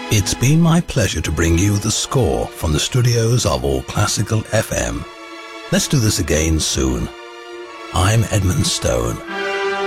It's been my pleasure to bring you the score from the studios of All Classical FM. Let's do this again soon. I'm Edmund Stone.